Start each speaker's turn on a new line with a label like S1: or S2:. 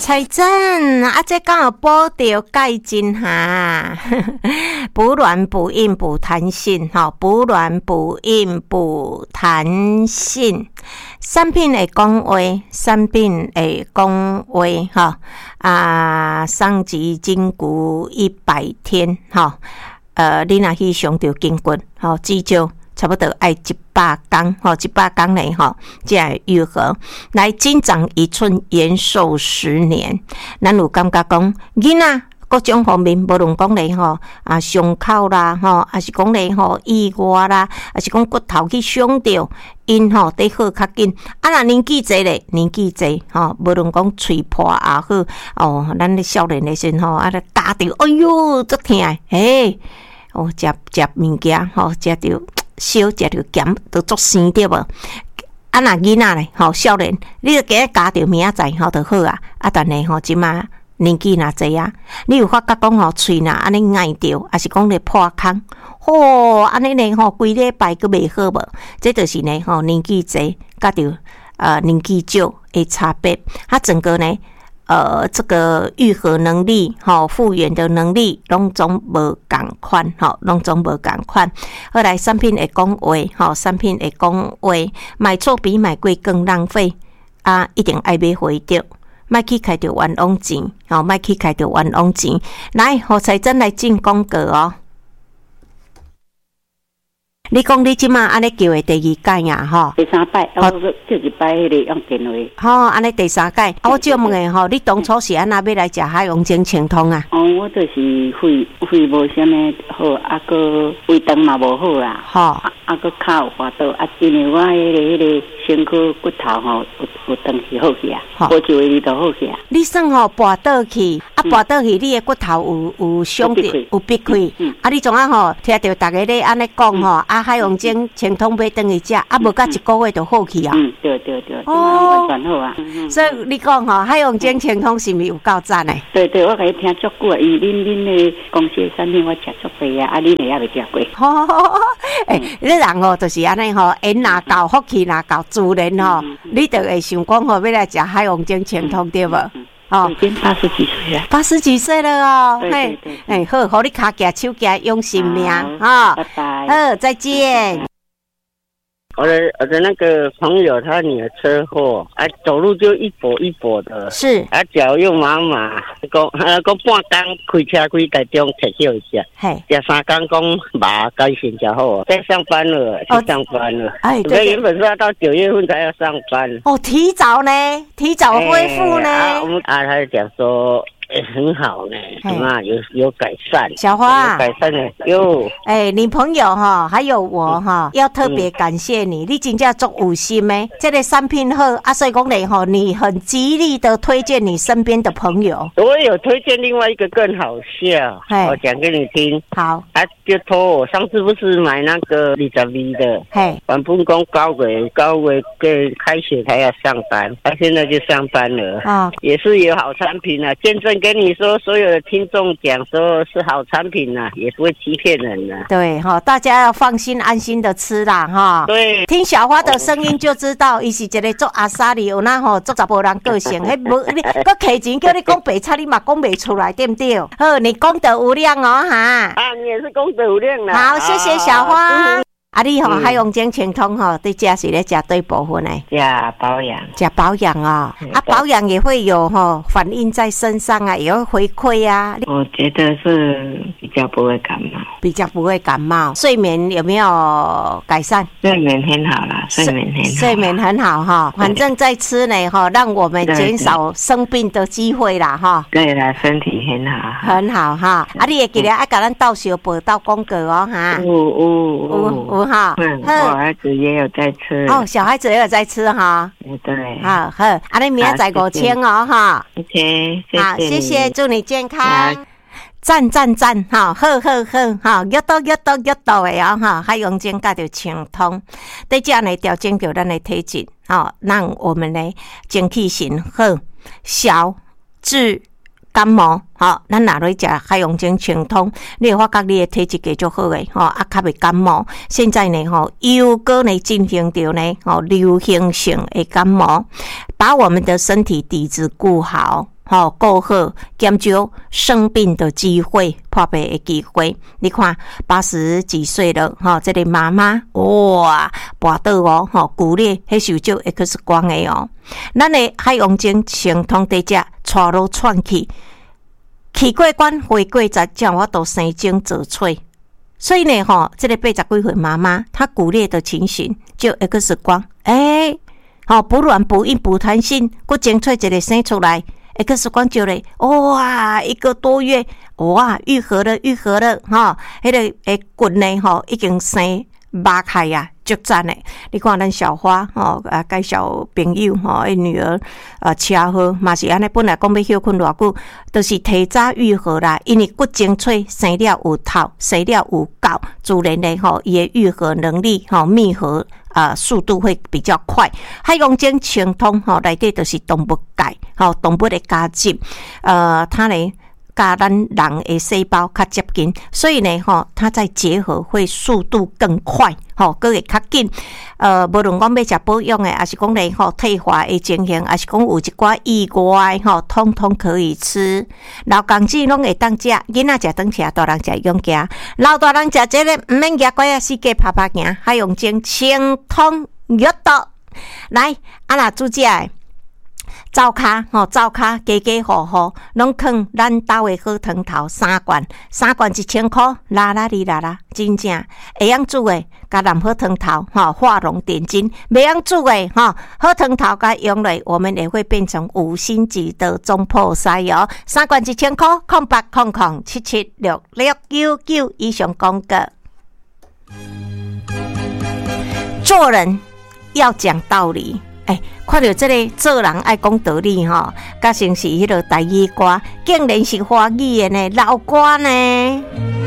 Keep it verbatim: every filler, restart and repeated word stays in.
S1: 彩珍啊，这刚好补到钙精哈，补卵补阴补弹性，哈，补卵补阴补弹性。产品会讲话，产品会讲话，哈啊，上级筋骨一百天，哈，呃，你若去上着筋骨，吼，至少差不多爱一百天，吼，一百天内，吼，才会愈合。来，金长一寸，延寿十年。咱有感觉讲，囡仔各种方面，无论讲咧吼啊伤口啦，吼，还是讲咧吼意外啦，还是讲骨头去伤着，因吼得好较紧。啊，若年纪侪咧，年纪侪吼，无论讲喙破也好，哦，咱咧少年的时阵吼，啊咧夹着，哎哟，足疼诶，嘿，哦，食食物件吼，食着。少食着咸，都足生对无？啊，若囡仔咧，吼少年，你著加加着明仔载吼就好啊。啊，但是吼即马年纪若济啊，你有发觉讲吼喙若安尼爱着，还是讲咧破空，吼安尼咧吼规礼拜佫袂好无？这就是呢吼年纪济，甲着呃年纪少的差别。它整个呢。呃，这个愈合能力、吼复原的能力，拢总无共款，吼，拢总无共款。后来产品会讲话，吼，产品会讲话，买错比买贵更浪费啊！一定爱买回着，莫去开着冤枉钱，吼，莫去开着冤枉钱。来，何彩珍来进广告哦。你讲你即马安尼叫的第二届呀，吼？
S2: 第三摆，我这一摆迄个用电话。
S1: 吼，安尼第三届，啊，我借问诶吼，你当初是安那要来食海洋精清通啊？
S2: 哦，我就是肺肺无啥物好，啊个胃肠嘛无好啦。吼，啊啊个骹有滑倒，啊，今年我迄个迄个身躯骨头吼有有当时好去啊，无一位就好去啊。
S1: 你算吼跋倒去，啊跋倒去，你诶骨头有有伤着，有闭开。啊，你怎啊吼听着逐个咧安尼讲吼啊？海洋精清通买转去食，啊，无甲一个月就好去啊。
S2: 嗯，对对对，哦，完全好啊。
S1: 所以你讲吼，海洋精清通是毋是有够赞诶？
S2: 对对，我甲你听足久啊，因为恁恁诶公司诶产品我食足济啊，啊，恁会还未食过。吼，诶，
S1: 你人吼就是安尼吼，缘若够，福气若够，自然吼，你就会想讲吼，要来食海洋精清通对无？
S2: 哦，已经八十几岁了，
S1: 八十几岁了哦。
S2: 对对对，
S1: 哎，好，好你脚夹手夹用性命
S2: 啊，拜拜，
S1: 好，再见。
S3: 我的我的那个朋友，他女儿车祸，啊，走路就一跛一跛的，
S1: 是，
S3: 啊，脚又麻麻，讲啊，讲半工开车开台中撤休一下，
S1: 嘿，
S3: 第三工讲麻改善就好，在上班了，去上班了，哎，对，原本是要到九月份才要上班，
S1: 哦，提早呢，提早恢复呢，
S3: 啊，我们啊，他就讲说。欸、很好呢，什么有有改善？
S1: 小花，
S3: 有改善呢，哟。
S1: 哎、欸，你朋友哈，还有我哈，要特别感谢你，嗯、你真正足有心诶，这个产品好啊，所以讲你哈，你很极力的推荐你身边的朋友。
S3: 我有推荐另外一个更好笑，我讲给你听。
S1: 好，
S3: 啊，就托我上次不是买那个二十 V 的，
S1: 嘿，
S3: 原本讲九月九月跟开学才要上班，他、啊、现在就上班了啊，也是有好产品啊，见证。跟你说，所有的听众讲说是好产品呐、啊，也不会欺骗人呐、啊。
S1: 对哈，大家要放心安心的吃啦哈。
S3: 对，
S1: 听小花的声音就知道，伊是一个做阿莎里有那吼做查甫人个性，迄无你个客钱叫你讲白菜，你嘛讲不出来，对不对？好，你功德无量哦哈。
S3: 啊，你也是功德无量啦。
S1: 好，谢谢小花。嗯啊，你吼海洋精清通吼，对家是咧食对部分诶，
S3: 食保养，
S1: 食保养哦，啊保养也会有吼反映在身上啊，也会回馈啊。
S2: 我觉得是比较不会感冒，
S1: 比较不会感冒。睡眠有没有改善？
S2: 睡眠很好啦，睡眠很好，
S1: 睡眠很好哈。反正在吃呢哈，让我们减少生病的机会啦哈。
S2: 对啦，身体很好，
S1: 很好哈。啊，你也记得爱甲咱到小报到广告哦哈。
S2: 有有有。
S1: 哈，
S2: 嗯，小孩子也有在吃
S1: 哦，小孩子也有在吃哈。
S2: 对，
S1: 好好，啊，你明仔载五千哦哈。
S2: OK，
S1: 好，谢谢，祝你健康。赞赞赞，哈，好好好，哈，越多越多越多的啊，哈，海洋精甲着清通，对这样来调整着咱的体质，哈，让我们呢精气神好，消治感冒，吼，咱若来食海洋精清通，你会发觉你的体质继续好诶，吼，啊，较袂感冒。现在呢，吼，又搁呢进行着呢，吼，流行性的感冒，把我们的身体底子顾好。 吼顾好，减少生病的机会、破病的机会。你看八十几岁了，吼，这个妈妈哇，跋倒哦，吼骨裂，迄受照 X 光的哦。咱的海洋精清通在遮带路窜去，去过关回过十，叫我都生精做喙。所以呢，吼，这个八十几岁妈妈，她骨裂的情形，就 X 光，诶、欸，吼，不软不硬不弹性，佫精粹一个生出来 ，X 光照咧，哇，一个多月，哇，愈合了，愈合了，吼，迄、那个诶骨呢，吼，已经生擘开啊，足赞诶！你看咱小花吼，啊，介绍朋友吼，伊女儿呃车祸嘛是安尼，本来讲要休困偌久，都、就是提早愈合啦。因为骨精粹生了有头，生了有够，自然的吼，伊的愈合能力吼，密合啊、呃、速度会比较快。海洋精清通吼，内底就是动物界吼，动物的加入，呃，它呢。甲咱人的细胞较接近，所以呢，吼，它在结合会速度更快，吼，佫会较紧。呃，无论讲要食保养的，还是讲咧吼退化的情形，还是讲有一寡意外，吼，通通可以吃。老公子拢会当食，囡仔食当吃，大人食用行。老大人食这个毋免行拐啊，四界拍拍行，海洋精清通药刀来，啊那煮食的。灶骹吼，灶骹家家户户拢囥咱兜的好汤头三罐，三罐一千块，啦啦哩啦啦，真正会晓煮的，甲南好汤头吼画龙点睛；袂晓煮的吼，好汤头甲用落，我们也会变成五星级的中破塞哦。三罐一千块，空八空空七七六六九九以上讲个。做人要讲道理。哎，看到这个做人爱讲道理吼，甲成是迄个台语歌，竟然是华语的呢，老歌呢。